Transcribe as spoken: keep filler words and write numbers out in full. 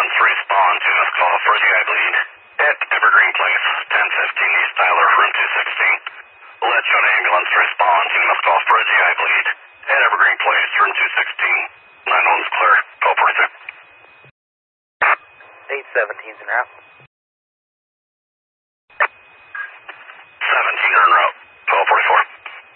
ambulance, respond to this call for the eye bleed at Evergreen Place, ten fifteen East Tyler, room two sixteen. Let you an ambulance respond to this call for the eye bleed at Evergreen Place, room two sixteen. nine one is clear. Go for it. eight seventeen is in route.